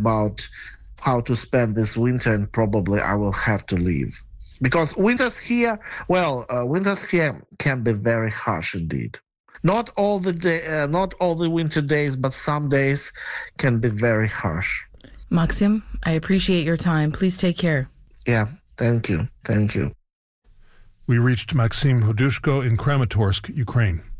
about how to spend this winter, and probably I will have to leave. Because winters here can be very harsh indeed. Not all the winter days, but some days can be very harsh. Maxim, I appreciate your time. Please take care. Yeah, thank you. We reached Maxim Hodushko in Kramatorsk, Ukraine.